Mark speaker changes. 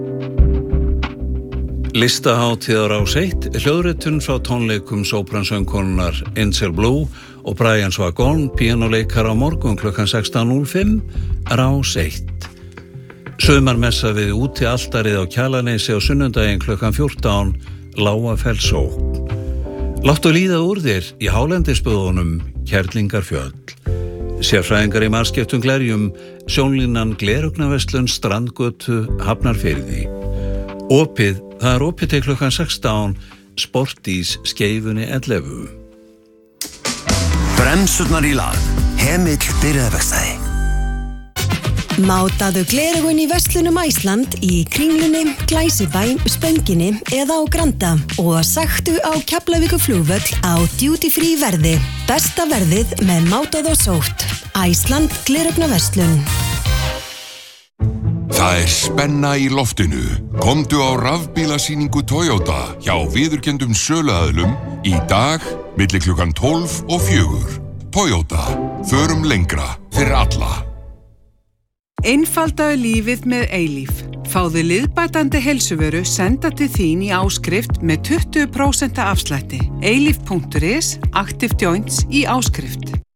Speaker 1: Listahátíð á Rás 1, hljóðritun frá tónleikum sópransöngkonunnar Angel Blue og Brian Swagon, píanóleikar á morgun klukkan 16:05, Rás 1. Sumarmessa við úti altarið á Kjalarnesi á sunnudaginn klukkan 14, Lágafellsókn. Láttu líða úr þér í hálendisböðunum, Kerlingarfjöll. Sérfræðingar í marskiptum glerjum, sjónlínan Gleraugnarverslun, Strandgötu, Hafnarfirði. Það er opið til klukkan 16, Sportís, Skeifunni 11.
Speaker 2: Bremsurnar í lag, Hemill byrjaðverkstæði.
Speaker 3: Mátaðu gleraugun í verslunum Æsland í Kringlunni, Glæsibæ, Spönginni eða á Granda og sæktu á Keflavíkurflugvöll á duty free verði. Besta verðið með mátað og sótt. Æsland gleraugnarverslun.
Speaker 4: Það spenna í loftinu. Komdu á rafbílasýningu Toyota hjá viðurkenndum söluaðilum í dag milli klukkan 12 og 4. Toyota, förum lengra fyrir alla.
Speaker 5: Einfaldaðu lífið með Eilíf. Fáðu liðbætandi heilsuvöru senda til þín í áskrift með 20% afslætti. Eilíf.is, Active Joints í áskrift.